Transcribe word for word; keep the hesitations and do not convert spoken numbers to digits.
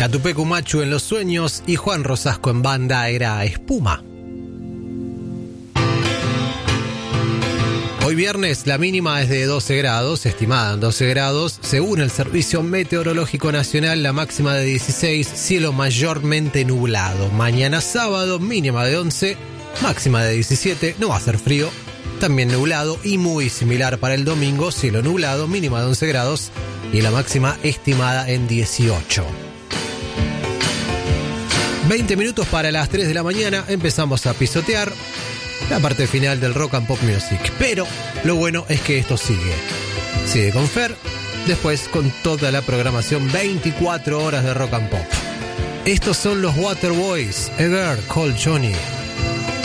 Catupecu Machu en Los Sueños y Juan Rosasco en banda era Espuma. Hoy viernes la mínima es de doce grados, estimada en doce grados. Según el Servicio Meteorológico Nacional, la máxima de dieciséis, cielo mayormente nublado. Mañana sábado, mínima de once, máxima de diecisiete, no va a ser frío, también nublado y muy similar para el domingo, cielo nublado, mínima de once grados y la máxima estimada en dieciocho. veinte minutos para las tres de la mañana, empezamos a pisotear la parte final del Rock and Pop Music. Pero lo bueno es que esto sigue. Sigue con Fer, después con toda la programación veinticuatro horas de Rock and Pop. Estos son los Waterboys, A Girl Called Johnny.